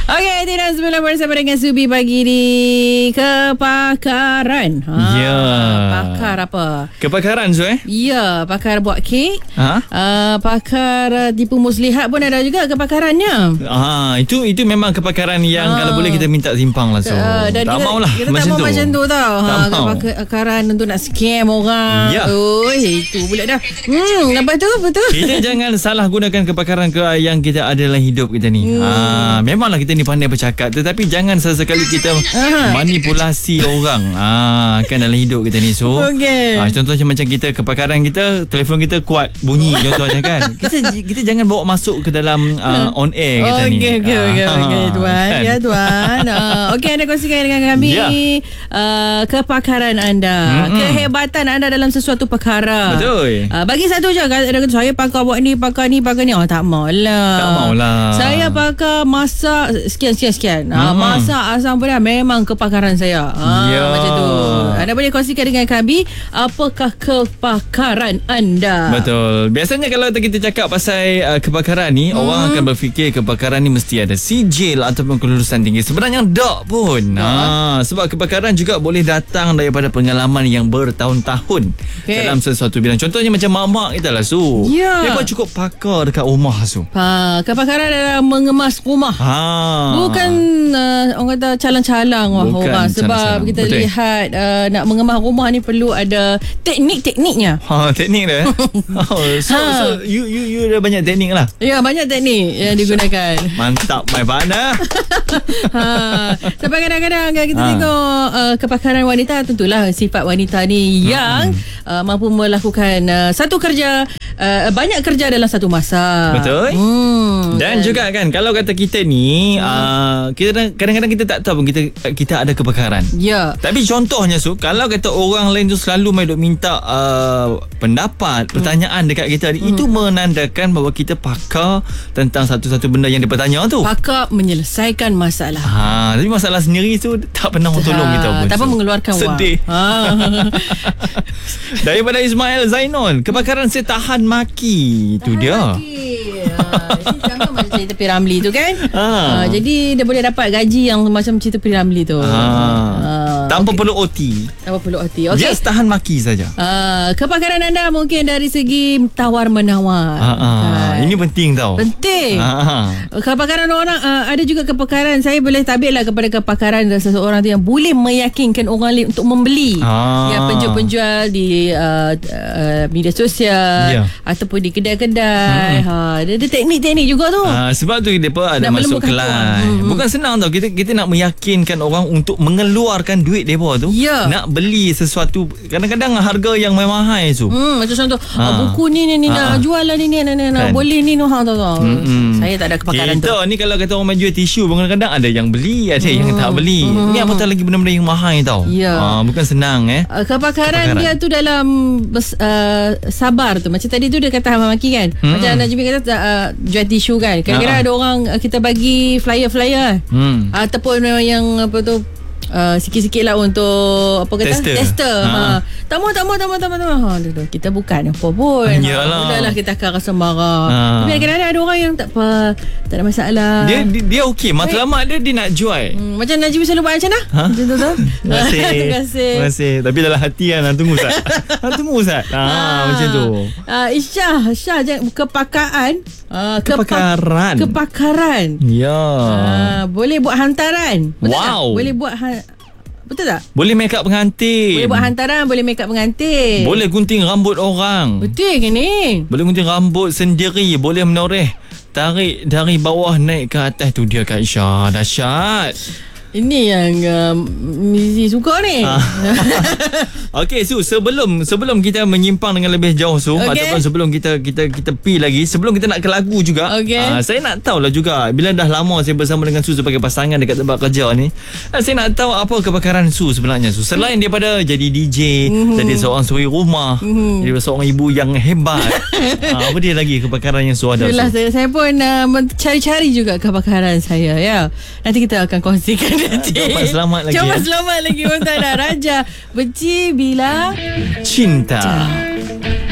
Okey, tidak semula bersama dengan Subi pagi di Kepakaran. Pakar apa? Kepakaran Su Ya, pakar buat kek. Pakar tipu muslihat pun ada juga kepakarannya. Itu memang kepakaran yang kalau boleh kita minta simpang lah Su. Dan tak maulah kita tak mau macam tu tau. Kepakaran untuk nak scam orang. Ya. Itu pula dah. Lepas tu apa tu? Kita jangan salah gunakan kepakaran yang kita ada dalam hidup kita ni. Memanglah kita ni pandai bercakap, tetapi jangan sesekali kita manipulasi orang kan dalam hidup kita ni. So contohnya macam kita, kepakaran kita, telefon kita kuat bunyi contohnya kan. Kita jangan bawa masuk ke dalam on air kita ni. Okey tuan. Kan? Ya tuan. Okey, anda kongsikan dengan kami kepakaran anda, kehebatan anda dalam sesuatu perkara. Betul. Bagi satu je, ada kata saya pakar buat ni, pakar ni. Tak maulah. Saya pakar masak sekian. Masak asam pedas memang kepakaran saya. Macam tu. Anda boleh kongsikan dengan kami apakah kepakaran anda. Betul. Biasanya kalau kita cakap pasal kepakaran ni, orang akan berfikir kepakaran ni mesti ada sijil ataupun kelulusan tinggi. Sebenarnya tak pun. Sebab kepakaran juga boleh datang daripada pengalaman yang bertahun-tahun dalam sesuatu bidang. Contohnya macam mak-mak kita lah Su. Dia pun cukup pakar dekat rumah Su. Kepakaran dalam mengemas rumah. Bukan orang kata calang-calang orang. Sebab kita lihat nak mengemas rumah ni perlu ada teknik-tekniknya. Teknik dia. So you dah banyak teknik lah. Ya, banyak teknik yang digunakan. Mantap my partner. Sampai kadang-kadang kita tengok kepakaran wanita, tentulah sifat wanita ni yang mampu melakukan satu kerja, banyak kerja dalam satu masa. Betul. Dan juga kan, kalau kata kita ni kita kadang-kadang kita tak tahu pun kita ada kepakaran. Ya. Tapi contohnya Su, kalau kata orang lain tu selalu main duk minta pendapat, pertanyaan dekat kita, itu menandakan bahawa kita pakar tentang satu-satu benda yang dia bertanya tu. Pakar menyelesaikan masalah. Tapi masalah sendiri tu tak pernah tolong kita pun. Tak pernah mengeluarkan wang. Sedih. Daripada Ismail Zainul, kepakaran saya tahan maki. Itu dia. Sama macam cerita P. Ramlee tu kan. Jadi dia boleh dapat gaji yang macam cerita P. Ramlee tu. Tanpa perlu OT. Okay. Just tahan maki saja. Kepakaran anda mungkin dari segi tawar-menawar. Ini penting tau. Penting. Kepakaran orang, ada juga kepakaran, saya boleh tabirlah kepada kepakaran seseorang tu yang boleh meyakinkan orang lain untuk membeli. Ya, penjual-penjual di media sosial ataupun di kedai-kedai. Dia ada teknik-teknik juga tu. Sebab tu mereka ada masuk kelas. Bukan senang tau. Kita nak meyakinkan orang untuk mengeluarkan duit mereka tu. Nak beli sesuatu. Kadang-kadang harga yang mahal tu. Macam contoh buku ni nak jual lah ni nak boleh ni tahu. Saya tak ada kepakaran tu. Kita ni kalau kata orang jual tisu, kadang-kadang ada yang beli, ada yang tak beli. Ni apatah lagi benda-benda yang mahal tau. Bukan senang kepakaran dia tu dalam sabar tu. Macam tadi tu dia kata maki kan. Macam Najmi kata jual tisu kan. Kadang-kadang ada orang kita bagi flyer-flyer ataupun yang apa tu, sikit-sikit lah untuk apa kata tester. Tamu. Kita bukan apa pun. Udahlah, kita akan rasa marah. Tapi kadang-kadang ada orang yang tak apa, tak ada masalah. Dia okey, matlamat dia nak jual. Macam Najib selalu buat macam mana? Macam tu. Terima kasih. Tapi dalam hati kan tunggu Ustaz. Macam tu. Syah kepakaran. Ya. Boleh buat hantaran. Betul tak? Boleh buat betul tak? Boleh make up pengantin. Boleh buat hantaran, boleh make up pengantin. Boleh gunting rambut orang. Betul ke ni? Boleh gunting rambut sendiri, boleh menoreh, tarik dari bawah naik ke atas. Tu dia Kak Syah. Dahsyat. Ini yang Mizi suka ni. Okey Su, sebelum kita menyimpang dengan lebih jauh Su, ataupun sebelum kita pi lagi, sebelum kita nak ke lagu juga, saya nak tahulah juga, bila dah lama saya bersama dengan Su sebagai pasangan dekat tempat kerja ni, saya nak tahu apa kepakaran Su sebenarnya Su, selain daripada jadi DJ, jadi seorang suri rumah, jadi seorang ibu yang hebat. Apa dia lagi kepakaran yang Su ada? Itulah, saya pun mencari-cari juga kepakaran saya ya. Nanti kita akan kongsikan. Jawapan selamat lagi. Jawapan selamat lagi untuk Raja Benci Bila Cinta.